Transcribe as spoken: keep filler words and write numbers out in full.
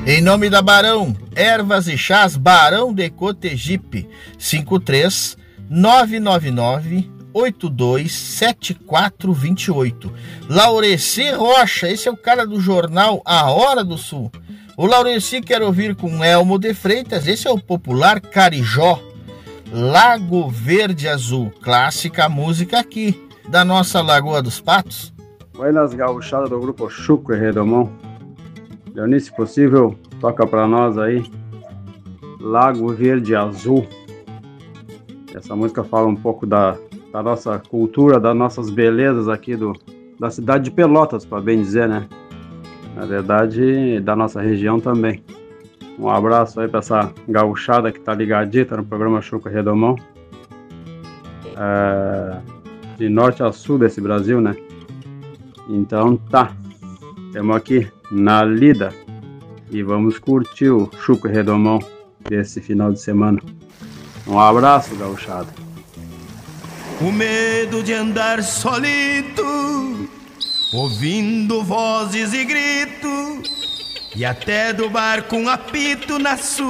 Em nome da Barão, ervas e chás Barão de Cotegipe, cinco três nove nove nove oito dois sete quatro dois oito. Laureci Rocha, esse é o cara do jornal A Hora do Sul. O Laureci quer ouvir com Elmo de Freitas, esse é o popular Carijó. Lago Verde Azul, clássica música aqui, da nossa Lagoa dos Patos. Buenas gauchadas do grupo Chucro e Redomão. Leonice, se possível, toca pra nós aí Lago Verde Azul. Essa música fala um pouco da, da nossa cultura, das nossas belezas aqui do, da cidade de Pelotas, para bem dizer, né? Na verdade, da nossa região também. Um abraço aí para essa gauchada que tá ligadita no programa Chucro e Redomão. É, de norte a sul desse Brasil, né? Então tá, estamos aqui na lida e vamos curtir o Chucro e Redomão desse final de semana. Um abraço, gauchada. O medo de andar solito, ouvindo vozes e gritos, e até do bar com apito na sua